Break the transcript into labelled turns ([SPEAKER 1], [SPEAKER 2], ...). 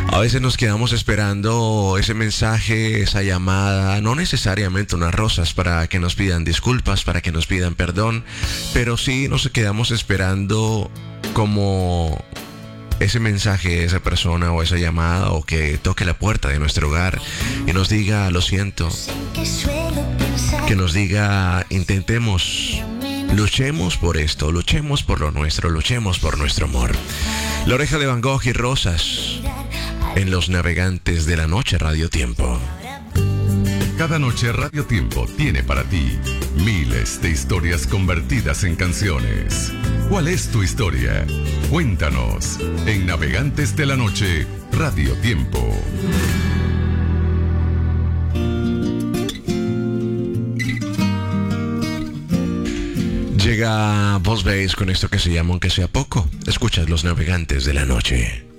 [SPEAKER 1] A veces nos quedamos esperando ese mensaje, esa llamada, no necesariamente unas rosas para que nos pidan disculpas, para que nos pidan perdón, pero sí nos quedamos esperando como ese mensaje, esa persona o esa llamada, o que toque la puerta de nuestro hogar y nos diga lo siento, que nos diga intentemos, luchemos por esto, luchemos por lo nuestro, luchemos por nuestro amor. La Oreja de Van Gogh y Rosas en Los Navegantes de la Noche, Radio Tiempo.
[SPEAKER 2] Cada noche Radio Tiempo tiene para ti miles de historias convertidas en canciones. ¿Cuál es tu historia? Cuéntanos en Navegantes de la Noche, Radio Tiempo.
[SPEAKER 1] Llega Vos Veis con esto que se llama Aunque Sea Poco. Escuchas Los Navegantes de la Noche.